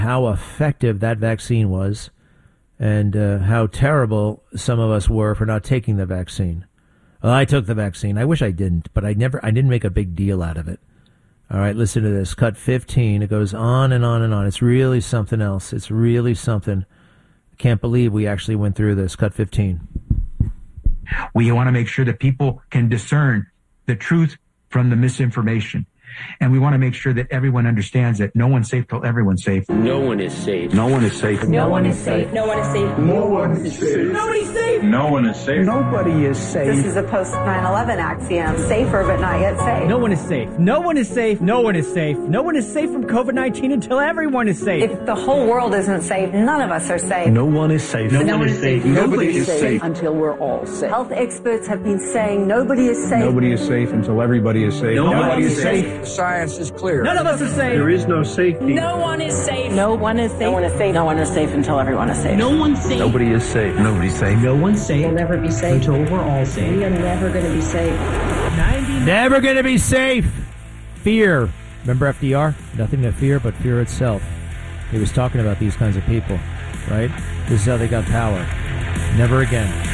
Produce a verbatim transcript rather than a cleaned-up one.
how effective that vaccine was and uh, how terrible some of us were for not taking the vaccine. Well, I took the vaccine. I wish I didn't, but I never, I didn't make a big deal out of it. All right, listen to this. Cut fifteen. It goes on and on and on. It's really something else. It's really something. I can't believe we actually went through this. Cut fifteen. We want to make sure that people can discern the truth from the misinformation. And we want to make sure that everyone understands that no one's safe till everyone's safe. No one is safe. No one is safe. No one is safe. No one is safe. No one is safe. Nobody's safe. No one is safe. Nobody is safe. This is a post nine eleven axiom. Safer, but not yet safe. No one is safe. No one is safe. No one is safe. No one is safe from COVID nineteen until everyone is safe. If the whole world isn't safe, none of us are safe. No one is safe. No, no one is safe. Nobody is safe until we're all safe. Health experts have been saying nobody is safe. Nobody is safe until everybody is safe. Nobody, Nobody is is safe. safe. Science is clear. None of us are safe. There is no safety. No one is safe. No one is safe. No one is safe. No one is safe until everyone is safe. No one's safe. Nobody is safe. Nobody's safe. No one's safe. We'll never be safe until we're all safe. We are never going to be safe. Never going to be safe. Fear. Remember F D R? Nothing to fear but fear itself. He was talking about these kinds of people, right? This is how they got power. Never again.